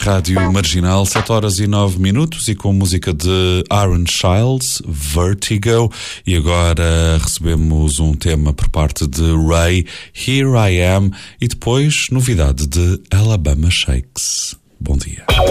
Rádio Marginal, 7h09 e com música de Aaron Childs, Vertigo. E agora recebemos um tema por parte de Ray, Here I Am, e depois novidade de Alabama Shakes. Bom dia.